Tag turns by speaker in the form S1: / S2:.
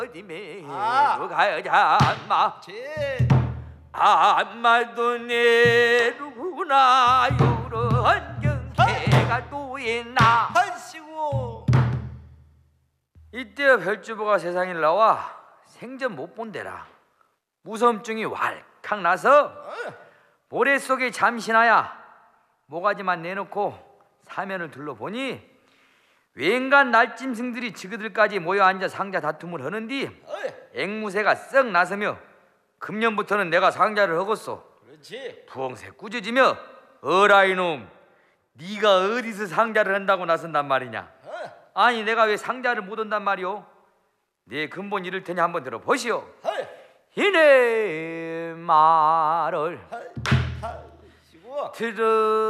S1: 어디매로 가자 마
S2: 제
S1: 아마도 내루나 요런 경계가 또 있나
S2: 하시고
S1: 이때 별주부가 세상에 나와 생전 못 본대라 무섬증이 왈칵 나서 모래 속에 잠시나야 모가지만 내놓고 사면을 둘러보니 웬간 날짐승들이 지그들까지 모여 앉아 상자 다툼을 하는디 앵무새가 썩 나서며 금년부터는 내가 상자를 하겠소.
S2: 그렇지.
S1: 부엉새 꾸짖으며 어라 이놈 네가 어디서 상자를 한다고 나선단 말이냐. 아니 내가 왜 상자를 못 한단 말이오. 네 근본 이를 테니 한번 들어보시오. 이내 말을
S2: 하시고
S1: 들어